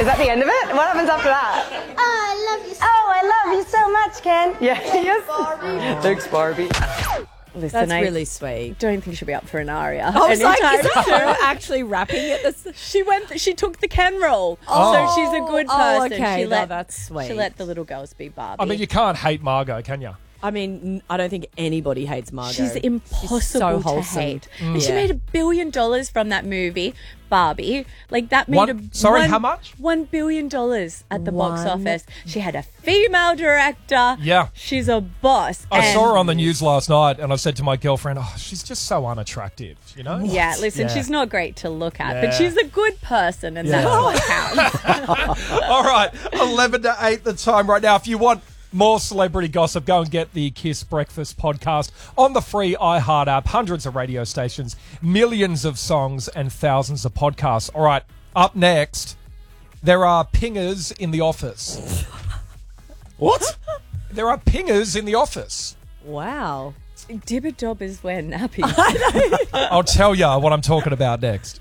Is that the end of it? What happens after that? I love you so I love you so much, Ken. Yeah, yes. Barbie. Thanks, Barbie. Listen, That's really sweet. Don't think she'll be up for an aria. I was like, anytime is that soon. her actually rapping at the... She took the Ken role. So she's a good person. Oh, okay. She That's sweet. She let the little girls be Barbie. I mean, you can't hate Margot, can you? I mean, I don't think anybody hates Margot. She's impossible She's so to wholesome. hate. And she Yeah. made $1 billion from that movie, Barbie. Like, that made how much? $1 billion at the box office. She had a female director. Yeah. She's a boss. I And- saw her on the news last night and I said to my girlfriend, she's just so unattractive, you know? Yeah, listen, Yeah. she's not great to look at, Yeah. but she's a good person, and Yeah. that's what counts. All right, 11 to 8 the time right now. If you want more celebrity gossip, go and get the Kiss Breakfast podcast on the free iHeart app. Hundreds of radio stations, millions of songs, and thousands of podcasts. All right, up next, there are pingers in the office. What? There are pingers in the office. Wow. Dibber-dobbers wear nappies. I'll tell you what I'm talking about next.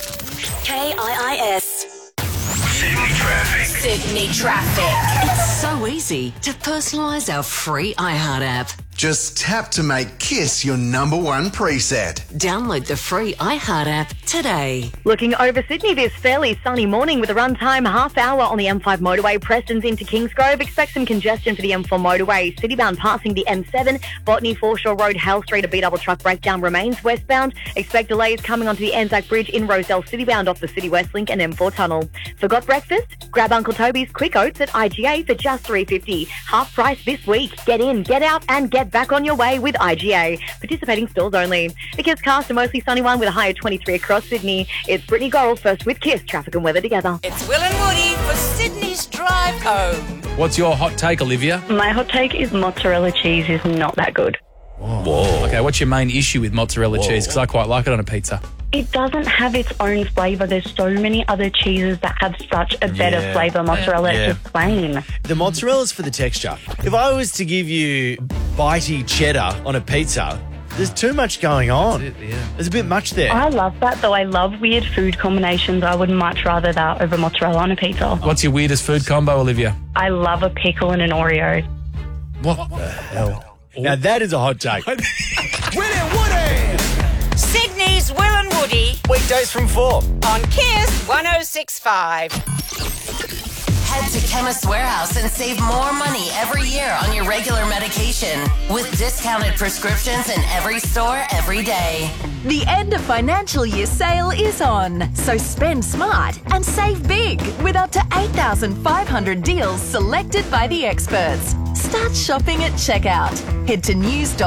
KIIS. Sydney traffic. Sydney traffic. It's so easy to personalise our free iHeart app. Just tap to make Kiss your number one preset. Download the free iHeart app today. Looking over Sydney this fairly sunny morning with a runtime half hour on the M5 motorway. Preston's into Kingsgrove. Expect some congestion for the M4 motorway. Citybound passing the M7. Botany Foreshore Road, Hell Street, a B-double truck breakdown remains. Westbound, expect delays coming onto the Anzac Bridge in Roselle. Citybound off the City West Link and M4 tunnel. Forgot breakfast? Grab Uncle Toby's Quick Oats at IGA for just $3.50. Half price this week. Get in, get out and get back on your way with IGA. Participating stores only. The Kiss cast, a mostly sunny one with a high of 23 across Sydney. It's Brittany Gorrell first with Kiss, traffic and weather together. It's Will and Woody for Sydney's drive home. What's your hot take, Olivia? My hot take is mozzarella cheese is not that good. Whoa. Okay, what's your main issue with mozzarella cheese? Because I quite like it on a pizza. It doesn't have its own flavour. There's so many other cheeses that have such a better flavour. Mozzarella is just plain. The mozzarella's for the texture. If I was to give you bitey cheddar on a pizza, there's too much going on. There's a bit much there. I love that, though. I love weird food combinations. I would much rather that over mozzarella on a pizza. What's your weirdest food combo, Olivia? I love a pickle and an Oreo. What the hell? Now that is a hot take. Will and Woody. Sydney's Will and Woody Weekdays from 4. on Kiss 106.5. Head to Chemist Warehouse and save more money every year on your regular medication with discounted prescriptions in every store every day. The end of financial year sale is on, so spend smart and save big with up to 8,500 deals selected by the experts. Start shopping at checkout. Head to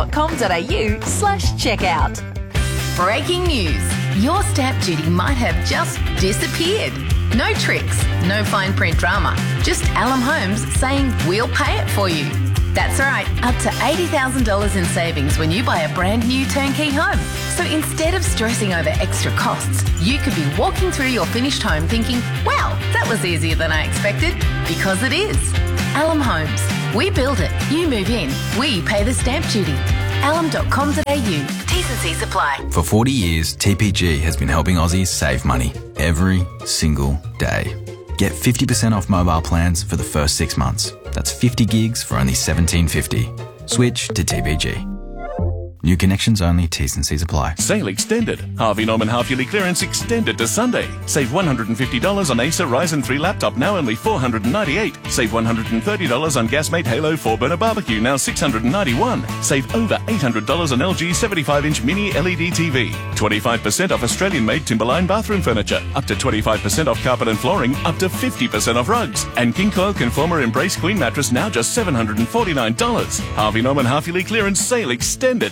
news.com.au/checkout. Breaking news. Your stamp duty might have just disappeared. No tricks, no fine print drama. Just Alum Homes saying we'll pay it for you. That's right, up to $80,000 in savings when you buy a brand new turnkey home. So instead of stressing over extra costs, you could be walking through your finished home thinking, wow, that was easier than I expected. Because it is. Alum Homes. We build it, you move in, we pay the stamp duty. Alum.com.au. T's and C's apply. For 40 years, TPG has been helping Aussies save money every single day. Get 50% off mobile plans for the first 6 months. That's 50 gigs for only $17.50. Switch to TPG. New connections only, T's and C's apply. Sale extended. Harvey Norman half-yearly clearance extended to Sunday. Save $150 on Acer Ryzen 3 laptop, now only $498. Save $130 on Gasmate Halo 4-burner barbecue, now $691. Save over $800 on LG 75-inch mini LED TV. 25% off Australian-made Timberline bathroom furniture. Up to 25% off carpet and flooring. Up to 50% off rugs. And King Coil Conformer Embrace Queen mattress, now just $749. Harvey Norman half-yearly clearance sale extended.